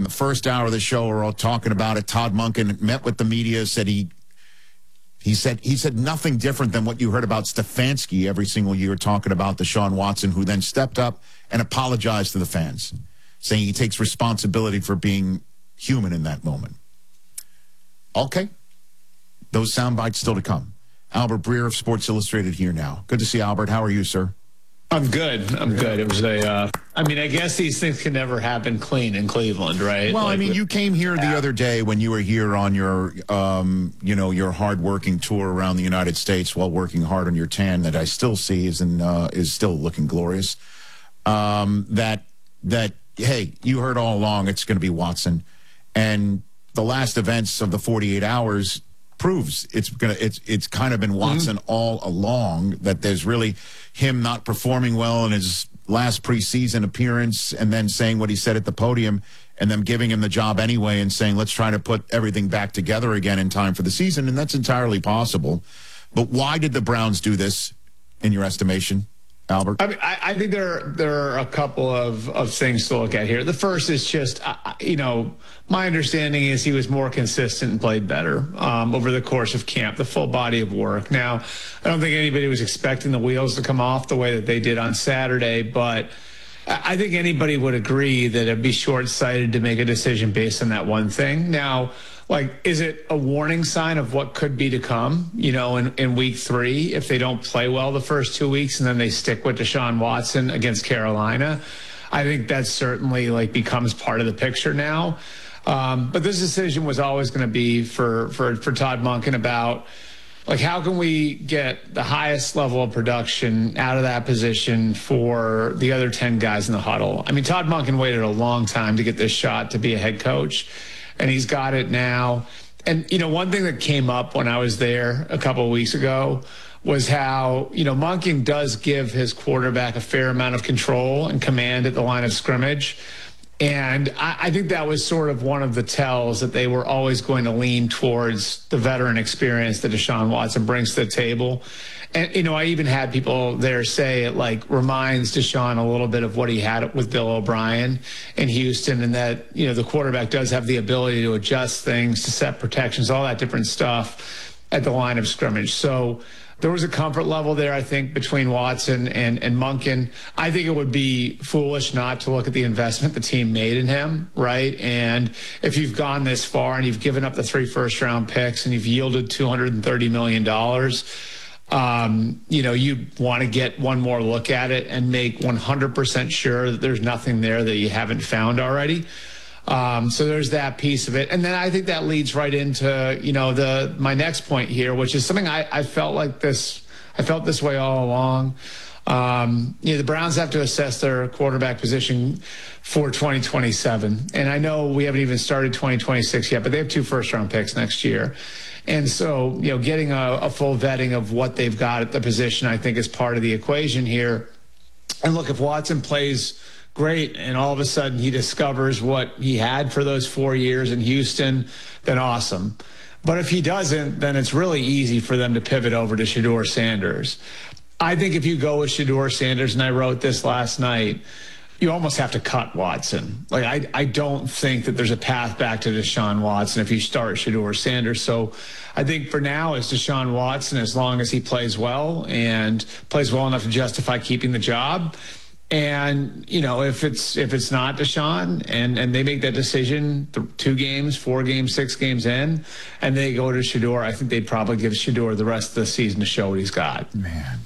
First hour of the show, we're all talking about it. Todd Monken met with the media, said he said nothing different than what you heard about Stefanski every single year, talking about Deshaun Watson, who then stepped up and apologized to the fans, saying he takes responsibility for being human in that moment. Okay. Those sound bites still to come. Albert Breer of Sports Illustrated here now. Good to see Albert. How are you, sir? I'm good. It was I guess these things can never happen clean in Cleveland, right? Well, you came here the other day when you were here on your, your hard-working tour around the United States while working hard on your tan that I still see is still looking glorious. That hey, you heard all along it's going to be Watson, and the last events of the 48 hours proves it's kind of been Watson all along, that there's really him not performing well in his last preseason appearance and then saying what he said at the podium and them giving him the job anyway and saying, let's try to put everything back together again in time for the season. And that's entirely possible. But why did the Browns do this in your estimation, Albert? I think there are a couple of things to look at here. The first is just, my understanding is he was more consistent and played better over the course of camp, the full body of work. Now, I don't think anybody was expecting the wheels to come off the way that they did on Saturday, but I think anybody would agree that it'd be short-sighted to make a decision based on that one thing. Now, is it a warning sign of what could be to come, in week 3 if they don't play well the first 2 weeks and then they stick with Deshaun Watson against Carolina? I think that certainly becomes part of the picture now. But this decision was always going to be for Todd Monken about how can we get the highest level of production out of that position for the other 10 guys in the huddle. Todd Monken waited a long time to get this shot to be a head coach, and he's got it now. And, one thing that came up when I was there a couple of weeks ago was how, Monken does give his quarterback a fair amount of control and command at the line of scrimmage. And I think that was sort of one of the tells that they were always going to lean towards the veteran experience that Deshaun Watson brings to the table. And, I even had people there say it reminds Deshaun a little bit of what he had with Bill O'Brien in Houston, and that, the quarterback does have the ability to adjust things, to set protections, all that different stuff at the line of scrimmage. So there was a comfort level there, I think, between Watson and Monken. I think it would be foolish not to look at the investment the team made in him, right? And if you've gone this far and you've given up the 3 first-round picks and you've yielded $230 million, you want to get one more look at it and make 100% sure that there's nothing there that you haven't found already. So there's that piece of it. And then I think that leads right into, my next point here, which is something I felt this way all along. The Browns have to assess their quarterback position for 2027. And I know we haven't even started 2026 yet, but they have 2 first-round picks next year. And so, getting a full vetting of what they've got at the position, I think, is part of the equation here. And look, if Watson plays great and all of a sudden he discovers what he had for those 4 years in Houston, then awesome. But if he doesn't, then it's really easy for them to pivot over to Shedeur Sanders. I think if you go with Shedeur Sanders, and I wrote this last night, you almost have to cut Watson. I don't think that there's a path back to Deshaun Watson if you start Shedeur Sanders. So I think for now it's Deshaun Watson as long as he plays well and plays well enough to justify keeping the job. And, if it's not Deshaun and they make that decision 2 games, 4 games, 6 games in, and they go to Shedeur, I think they'd probably give Shedeur the rest of the season to show what he's got. Man,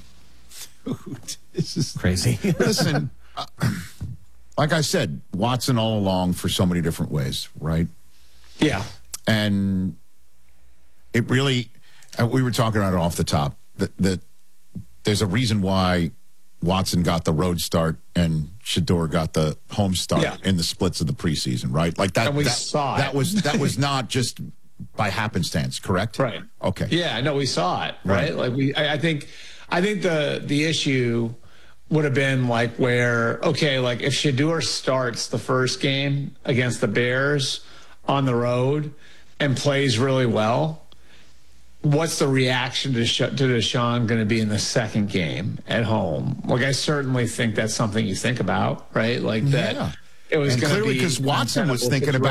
dude, this is crazy. Listen, like I said, Watson all along for so many different ways, right? Yeah. And it really, we were talking about it off the top, that there's a reason why Watson got the road start and Shedeur got the home start in the splits of the preseason, right? And we saw that was not just by happenstance, correct? Right. Okay. Yeah, no, we saw it, right? I think the issue would have been where, if Shedeur starts the first game against the Bears on the road and plays really well, what's the reaction to Deshaun going to be in the second game at home? I certainly think that's something you think about, right? That it was going to be clearly because Watson was thinking about